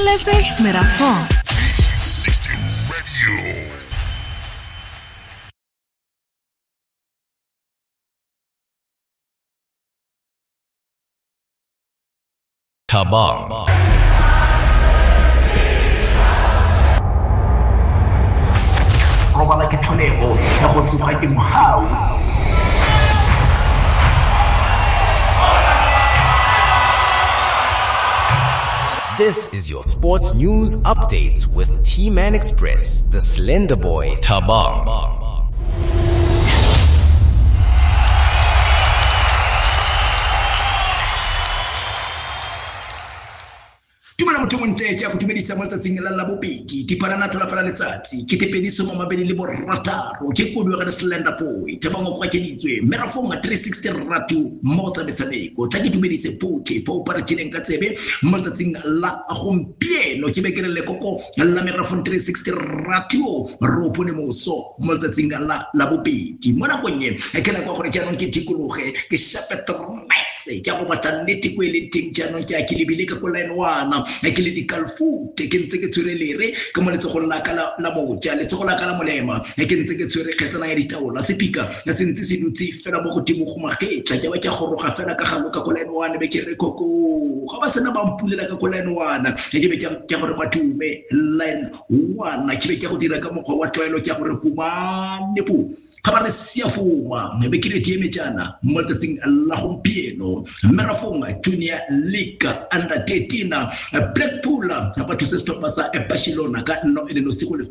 Let's Merafon. 60 Radio. Tabang. Roba like a tornado, na go tsuga ke mohau. This is your sports news updates with T-Man Express, the Slender Boy, Tabang. Tumana motho monte ya go tumedisa mo tsatsing la bobedi diparana thola fela letsatsi ke tepediso mo mabedi le borataro ke kodu ga Slender Boy Tabang go kwakeditswe Merafong 360 ratu mo tsa metshameko tla ke tumedise poke po para tshileng ka tsebe mo tsatsing la gompieno ke bekere le koko la Merafong 360 ratu ro pone moso mo tsatsing la bobedi mona konye ke la kwa gore jaanong ke tikologe ke shapetrese ke go batla nnete ko ile ting jaanong ke a kilebile ka ko line 1 ke le dikalfu ke ntse ke tshwerelere ke mo letso go la kala la moja letso go la kala molema ke ntse ke tshwere khetsana ya ditaola sepika ya sentse se dutse fela mo go timo go magetla ke ba ke goroga fela ka galo ka line 1 be ke re koko ga ba sena ba mpulela ka line 1 ke be ke gore bathume line 1 ke be ke go dira ka mokgwa wa tlwaelo ke gore fumane po khabare siafuma be ke re tieme jana mo tsatsing la gompieno Merafong Junior League under 13 Blackpool ba thusa sehlopha sa Barcelona ka no e le no